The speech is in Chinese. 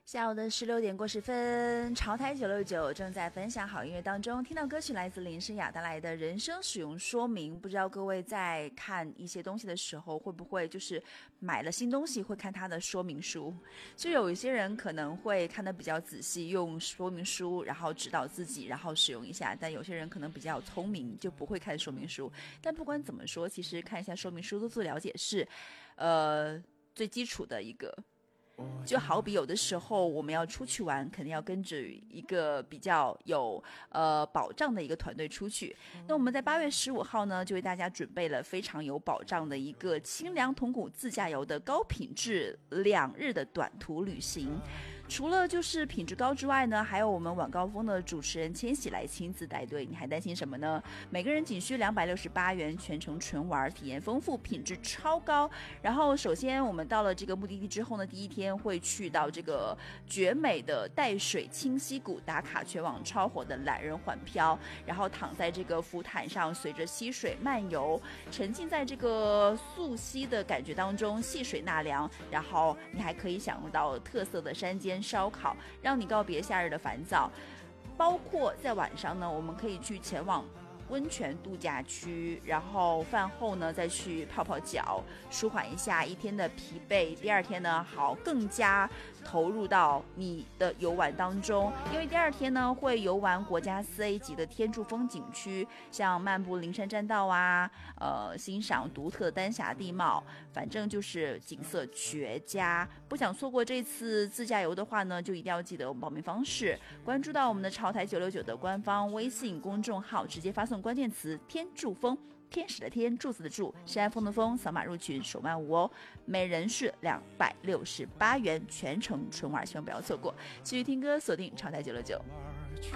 下午的16点过10分，潮台969正在分享好音乐当中，听到歌曲来自林诗雅带来的人生使用说明。不知道各位在看一些东西的时候，会不会就是买了新东西会看它的说明书？就有一些人可能会看得比较仔细，用说明书然后指导自己，然后使用一下。但有些人可能比较聪明，就不会看说明书。但不管怎么说，其实看一下说明书的自我了解是，最基础的一个。就好比有的时候我们要出去玩，肯定要跟着一个比较有保障的一个团队出去。那我们在8月15号呢，就为大家准备了非常有保障的一个清凉同古自驾游的高品质2日的短途旅行。除了就是品质高之外呢，还有我们晚高峰的主持人千玺来亲自带队，你还担心什么呢？每个人仅需268元，全程纯玩，体验丰富，品质超高。然后首先我们到了这个目的地之后呢，第一天会去到这个绝美的带水清溪谷，打卡全网超火的懒人缓漂，然后躺在这个浮毯上，随着溪水漫游，沉浸在这个溯溪的感觉当中，细水纳凉。然后你还可以享用到特色的山间烧烤，让你告别夏日的烦躁。包括在晚上呢，我们可以去前往温泉度假区，然后饭后呢再去泡泡脚，舒缓一下一天的疲惫。第二天呢，好更加投入到你的游玩当中，因为第二天呢会游玩国家4A 级的天柱风景区，像漫步灵山栈道啊，欣赏独特的丹霞地貌，反正就是景色绝佳。不想错过这次自驾游的话呢，就一定要记得我们报名方式，关注到我们的潮台969的官方微信公众号，直接发送关键词天柱风，天使的天，柱子的柱，山峰的峰，扫码入群，手慢无哦，每人是268元，全程纯玩，希望不要错过。继续听歌，锁定潮台969。